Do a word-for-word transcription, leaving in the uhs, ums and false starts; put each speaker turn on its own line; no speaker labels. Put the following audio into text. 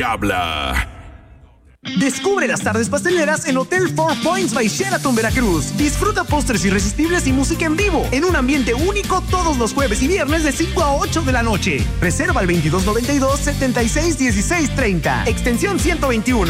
Habla.
Descubre las tardes pasteleras en Hotel Four Points by Sheraton Veracruz. Disfruta postres irresistibles y música en vivo en un ambiente único todos los jueves y viernes de cinco a ocho de la noche. Reserva al veintidós noventa y dos, setenta y seis dieciséis treinta. Extensión ciento veintiuno.